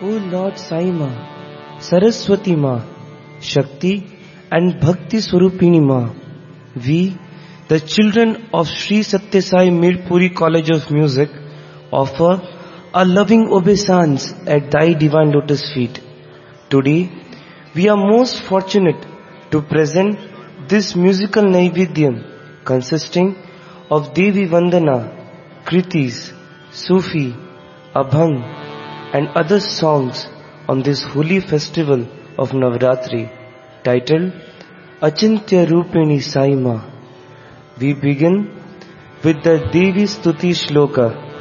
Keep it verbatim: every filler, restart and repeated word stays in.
O Lord Sai Ma, Saraswati Ma, Shakti and Bhakti Swarupini Ma, we, the children of Sri Satya Sai Mirpuri College of Music, offer our loving obeisance at Thy divine lotus feet. Today, we are most fortunate to present this musical Naivedyam consisting of Devi Vandana, Kritis, Sufi, Abhang and other songs on this holy festival of Navratri titled Achintya Rupini Sai Ma. We begin with the Devi Stuti Shloka